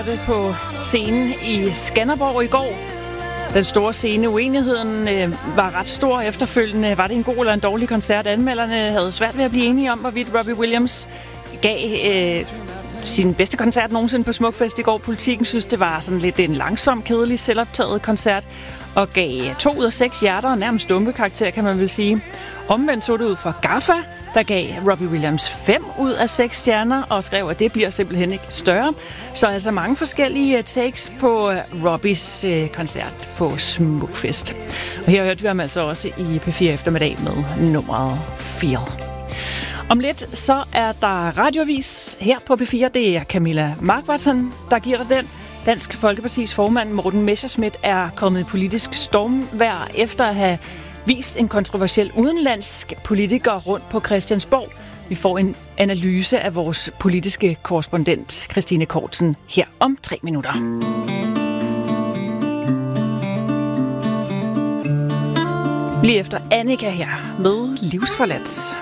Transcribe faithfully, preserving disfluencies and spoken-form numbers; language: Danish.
På scenen i Skanderborg i går. Den store scene, uenigheden øh, var ret stor. Efterfølgende var det en god eller en dårlig koncert. Anmelderne havde svært ved at blive enige om, hvorvidt Robbie Williams gav øh, sin bedste koncert nogensinde på Smukfest i går. Politikken synes, det var sådan lidt en langsom, kedelig, selvoptaget koncert, og gav to ud af seks hjerter, nærmest dumme karakter, kan man vel sige. Omvendt så det ud for Gaffa, der gav Robbie Williams fem ud af seks stjerner, og skrev, at det bliver simpelthen ikke større. Så altså mange forskellige takes på Robbies øh, koncert på Smukfest. Og her hørte vi ham altså også i P fire eftermiddag med nummeret fire. Om lidt så er der radioavis her på P fire. Det er Camilla Markvartsen, der giver dig den. Dansk Folkepartis formand Morten Messerschmidt er kommet i politisk stormvejr efter at have vist en kontroversiel udenlandsk politiker rundt på Christiansborg. Vi får en analyse af vores politiske korrespondent Christine Kortsen her om tre minutter. Lige efter Annika her med Livsforladt.